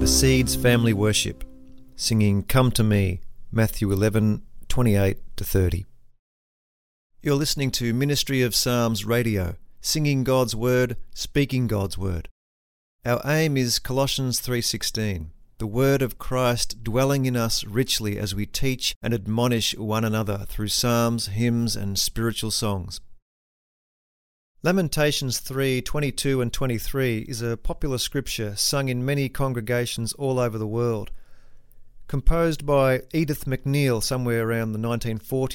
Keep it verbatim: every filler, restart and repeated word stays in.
Seeds Family Worship, singing Come to Me, Matthew eleven, twenty-eight to thirty. You're listening to Ministry of Psalms Radio, singing God's Word, speaking God's Word. Our aim is Colossians three sixteen, the Word of Christ dwelling in us richly as we teach and admonish one another through psalms, hymns and spiritual songs. Lamentations three twenty-two and twenty-three is a popular scripture sung in many congregations all over the world. Composed by Edith McNeil somewhere around the nineteen forties,